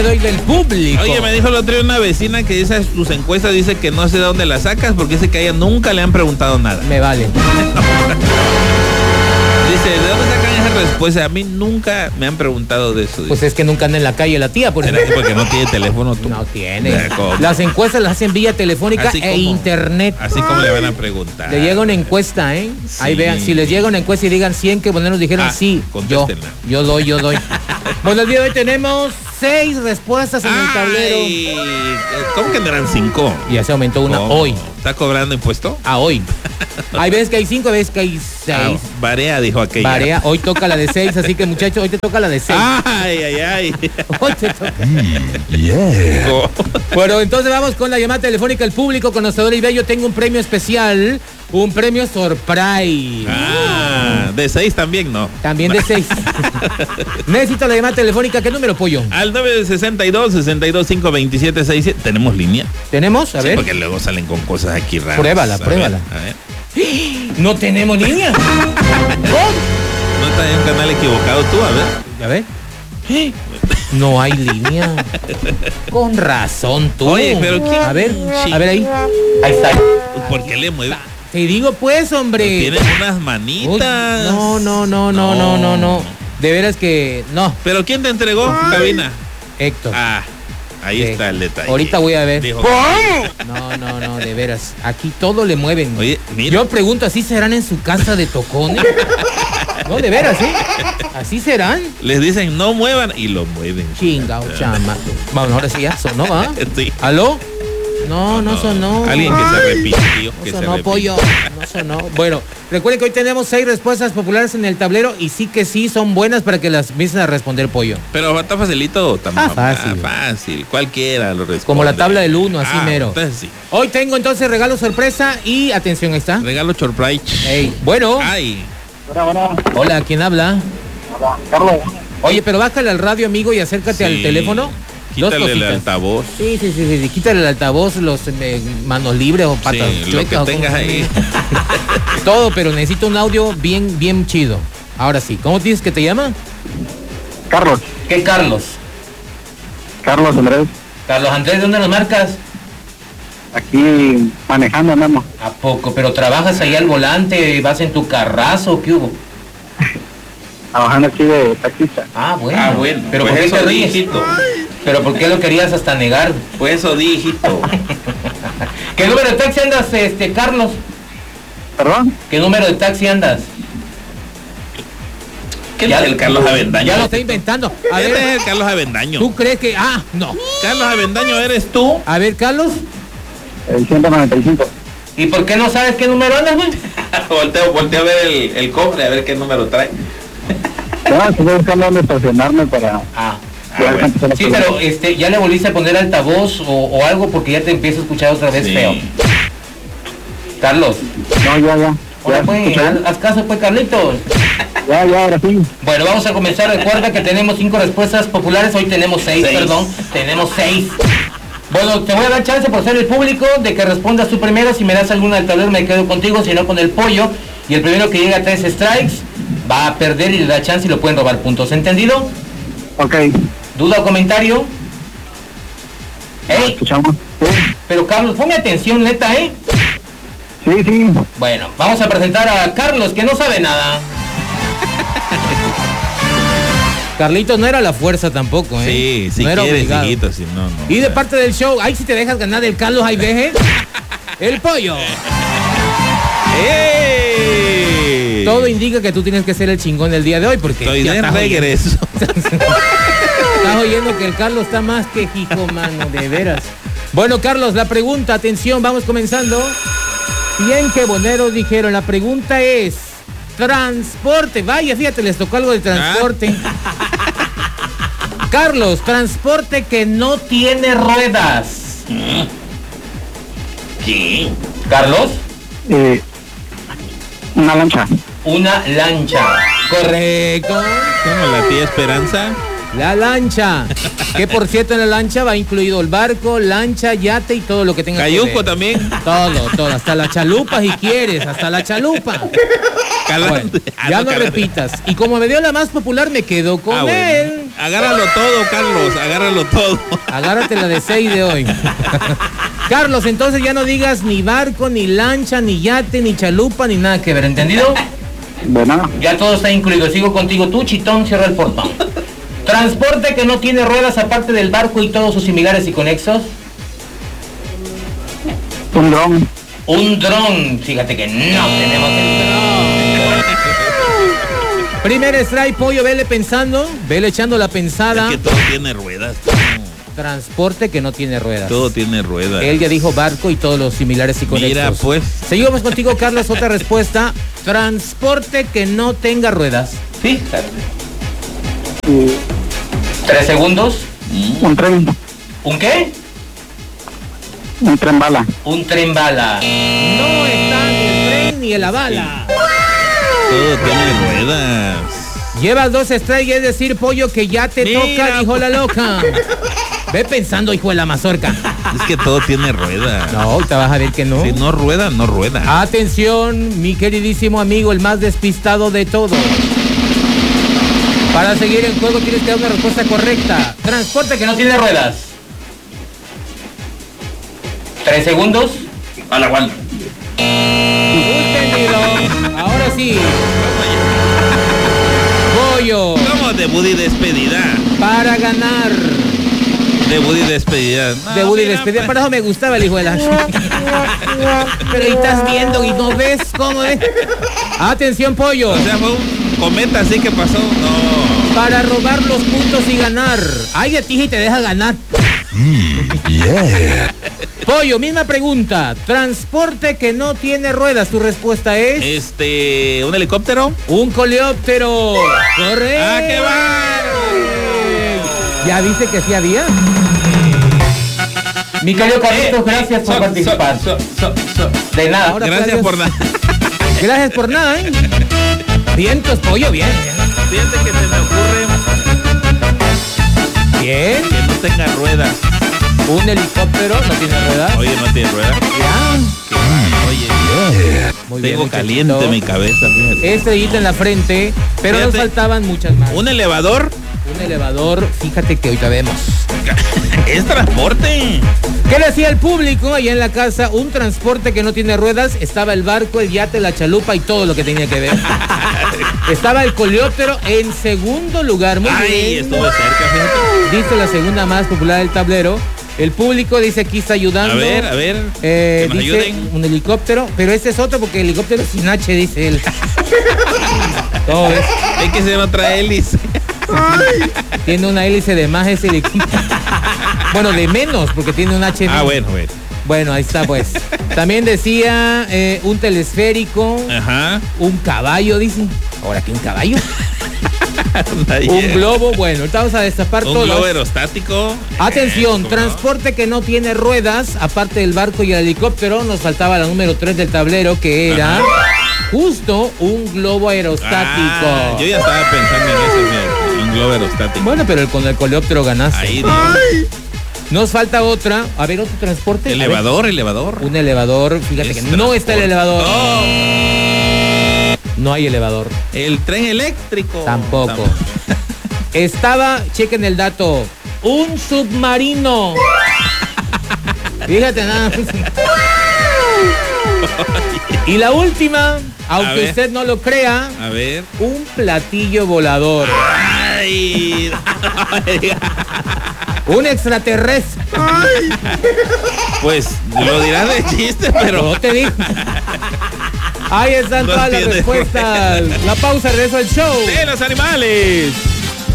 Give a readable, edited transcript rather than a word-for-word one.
Doy del público. Oye, me dijo el otro día una vecina que esas tus encuestas dice que no sé de dónde las sacas porque dice que a ella nunca le han preguntado nada. Me vale. Dice, ¿de dónde sacan esa respuesta? A mí nunca me han preguntado de eso. Pues es que nunca anda en la calle la tía, por ejemplo. Porque no tiene teléfono tú. No tiene. Las encuestas las hacen vía telefónica e internet. Así como le van a preguntar. Le llega una encuesta, ¿eh? Sí. Ahí vean, si les llega una encuesta y digan 100 que nos dijeron sí, yo doy. Bueno, el día de hoy tenemos 6 respuestas en el tablero. ¿Cómo que no eran 5? Ya se aumentó una hoy. ¿Está cobrando impuesto? Hoy. Hay veces que hay 5, hay veces que hay 6. Varea, dijo aquella. Varea, hoy toca la de 6, así que muchachos, hoy te toca la de 6. Ay. Hoy te toca. Yeah. Bueno, entonces vamos con la llamada telefónica al público conocedor y bello. Tengo un premio especial, un premio surprise. De 6 también, ¿no? También de 6. Necesito la llamada telefónica. ¿Qué número, pollo? Al 962-625-2767. ¿Tenemos línea? ¿Tenemos? A ver. Porque luego salen con cosas aquí raras. Pruébala. A ver. No tenemos línea. ¿No estás en un canal equivocado tú? A ver. No hay línea. Con razón tú. Oye, pero ¿quién? A ver ahí. Ahí está. ¿Por qué le mueve? Te digo pues, hombre. Tienen unas manitas. No. De veras que no. ¿Pero quién te entregó, cabina? Héctor. Ahí está el detalle. Ahorita voy a ver. Dijo, No, de veras. Aquí todo le mueven. Oye, mira. Yo pregunto, ¿así serán en su casa de tocones? No, de veras, ¿eh? ¿Así serán? Les dicen no muevan y lo mueven. Chingao, chama. Vamos, ahora sí ya sonó, ¿va? Sí. ¿Aló? No sonó. Alguien que se arrepintió. No sonó, pollo. No sonó. Bueno, recuerden que hoy tenemos 6 respuestas populares en el tablero y sí que sí son buenas para que las empiecen a responder, pollo. Pero está facilito también. Fácil. Fácil. Cualquiera lo responde. Como la tabla del 1, así mero. Entonces sí. Hoy tengo entonces regalo sorpresa y atención, ahí está. Regalo surprise. Bueno. Hola, ¿quién habla? Hola, Carlos. Oye, pero bájale al radio, amigo, y acércate al teléfono. Quítale el altavoz. Sí. Quítale el altavoz, los manos libres o patas chuecas. Lo que tengas ahí. Todo, pero necesito un audio bien chido. Ahora sí. ¿Cómo dices que te llama? Carlos. ¿Qué Carlos? Carlos Andrés. Carlos Andrés, ¿de dónde nos marcas? Aquí manejando, andamos. ¿A poco? ¿Pero trabajas ahí al volante? ¿Vas en tu carrazo? ¿Qué hubo? Trabajando aquí de taxista. Bueno. ¿Pero pues por qué eso te ríes? ¿Pero por qué lo querías hasta negar? Pues eso dijito. ¿Qué número de taxi andas, Carlos? ¿Perdón? ¿Qué número de taxi andas? ¿Qué es el Carlos Avendaño? Ya lo está inventando. A ver, es el Carlos Avendaño. ¿Tú crees que...? No. Carlos Avendaño, ¿eres tú? A ver, Carlos. El 195. ¿Y por qué no sabes qué número andas, güey? Volteo a ver el cofre, a ver qué número trae. Estoy buscando dónde estacionarme para... Sí, pero ¿ya le volviste a poner altavoz o algo? Porque ya te empiezo a escuchar otra vez feo. Carlos. No, ya. Hola, pues, haz caso, pues, Carlitos. Ya, ahora sí. Bueno, vamos a comenzar. Recuerda que tenemos 5 respuestas populares. Hoy tenemos 6, perdón. Tenemos 6. Bueno, te voy a dar chance por ser el público de que respondas tú primero. Si me das alguna del tablero me quedo contigo, si no con el pollo. Y el primero que llega a 3 strikes va a perder y le da chance y lo pueden robar puntos. ¿Entendido? Ok. ¿Duda o comentario? Escuchamos. Sí. Pero Carlos, ponme atención, neta, ¿eh? Sí. Bueno, vamos a presentar a Carlos, que no sabe nada. Carlitos no era la fuerza tampoco, ¿eh? Sí, si no era quieres, obligado. hijito, si no. Y de parte del show, ahí si te dejas ganar el Carlos, ahí veje. El pollo. Todo indica que tú tienes que ser el chingón el día de hoy, porque estoy de regreso. Estás oyendo que el Carlos está más que hijo, mano, de veras. Bueno, Carlos, la pregunta, atención, vamos comenzando. Bien que boneros dijeron, la pregunta es transporte. Vaya, fíjate, les tocó algo de transporte. Carlos, transporte que no tiene ruedas. ¿Qué? Carlos. Una lancha. Una lancha. Correcto. ¿Cómo la tía Esperanza? La lancha. Que por cierto en la lancha va incluido el barco, lancha, yate y todo lo que tenga que Cayuco ver. también. Todo, hasta la chalupa si quieres, hasta la chalupa. Bueno, ya no repitas. Y como me dio la más popular, me quedo con él. Bueno. Agárralo todo, Carlos, agárralo todo. Agárrate la de 6 de hoy. Carlos, entonces ya no digas ni barco, ni lancha, ni yate, ni chalupa, ni nada que ver, ¿entendido? Bueno, Ya todo está incluido. Sigo contigo. Tú, Chitón, cierra el portón. Transporte que no tiene ruedas aparte del barco y todos sus similares y conexos. un dron. Un dron. Fíjate que no tenemos el dron. Primer strike, pollo, vele pensando, vele echando la pensada. Es que todo tiene ruedas. Transporte que no tiene ruedas. Todo tiene ruedas. Él ya dijo barco y todos los similares y conexos. Mira, pues. Seguimos contigo, Carlos, otra respuesta. Transporte que no tenga ruedas. Fíjate. Y 3 segundos. un tren. ¿Un qué? Un tren bala. Un tren bala. No está ni el tren ni la bala. Todo tiene ruedas. Llevas 2 strikes, es decir, pollo, que ya te Mira, toca, hijo de la loca. Ve pensando, hijo de la mazorca. Es que todo tiene ruedas. No, te vas a ver que no. Si no rueda, no rueda. Atención, mi queridísimo amigo, el más despistado de todos. Para seguir en juego tienes que dar una respuesta correcta. Transporte que no tiene ruedas. 3 segundos. A la guanta. Entendido. Ahora sí. Pollo. ¿Cómo debut y despedida? Para ganar. Debut y despedida. No, Debut y mira, despedida. pues. Para eso me gustaba el hijo de la... Pero ahí estás viendo y no ves cómo es. Atención, pollo. O sea, fue un cometa así que pasó. No. Para robar los puntos y ganar. Ay, de ti y te deja ganar. Pollo, misma pregunta. Transporte que no tiene ruedas. Tu respuesta es... ¿Un helicóptero? Un coleóptero. Correcto. ¡Ah, qué bárbaro! ¿Ya viste que sí había? Mi querido Carlitos, gracias por participar. De nada. Ahora, Gracias por nada. Gracias por nada, ¿eh? Vientos, pollo, bien. Fíjate que se me ocurre Bien. que no tenga ruedas. Un helicóptero no tiene ruedas. Oye, no tiene ruedas. Ya. Qué bárbaro. Oye, Muy bien, tengo muchachito. caliente mi cabeza. Fíjate. Estrellita en la frente, pero nos Fíjate. faltaban muchas más. ¿Un elevador? Un elevador, fíjate que ahorita vemos. Es transporte. ¿Qué le hacía el público allá en la casa? Un transporte que no tiene ruedas. Estaba el barco, el yate, la chalupa y todo lo que tenía que ver. Estaba el coleóptero en segundo lugar. Muy Ay, bien. estuve cerca, fíjate. Dice la segunda más popular del tablero. El público dice aquí está ayudando. A ver. Que nos dice ayuden. un helicóptero, pero este es otro porque el helicóptero es sin H, dice él. ¿Cómo ves? Es que se llama otra hélice. Tiene una hélice de más ese helicóptero. Bueno, de menos, porque tiene un H. Ah, menos. bueno. Bueno, ahí está pues. También decía un telesférico, Ajá. un caballo, dice. Ahora que un caballo. Ahí Un es. globo, bueno, ahorita vamos a destapar Un todos. globo aerostático. Atención, ¿Cómo no? transporte que no tiene ruedas, aparte del barco y el helicóptero, nos faltaba la número 3 del tablero, que era Ajá. justo un globo aerostático. Ah, yo ya estaba pensando en eso, fíjate, un globo aerostático. Bueno, pero con el coleóptero ganaste. Ahí, Dios. Nos falta otra. A ver, otro transporte. A ver. Elevador. Un elevador, fíjate que no está el elevador. No hay elevador. El tren eléctrico. Tampoco. Estaba, chequen el dato, un submarino. Fíjate nada. Y la última, A aunque ver. usted no lo crea, A ver. un platillo volador. Ay. Un extraterrestre. Pues lo dirás de chiste, pero No te digo. Ahí están No todas las tiene respuestas. La pausa, regreso al show. de los animales.